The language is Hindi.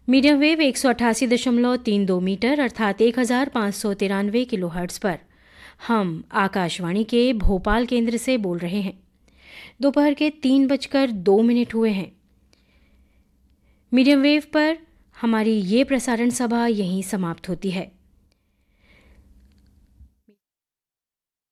मीडियम वेव 188.32 मीटर अर्थात 1593 किलोहर्ट्ज़ पर हम आकाशवाणी के भोपाल केंद्र से बोल रहे हैं। दोपहर के 3:02 हुए हैं। मीडियम वेव पर हमारी ये प्रसारण सभा यहीं समाप्त होती है।